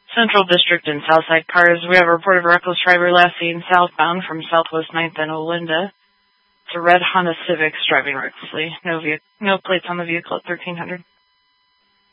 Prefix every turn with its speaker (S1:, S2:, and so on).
S1: Central District and Southside cars. We have a report of a reckless driver last seen southbound from Southwest 9th and Olinda. It's a red Honda Civic driving recklessly. No plates on the vehicle at 1300.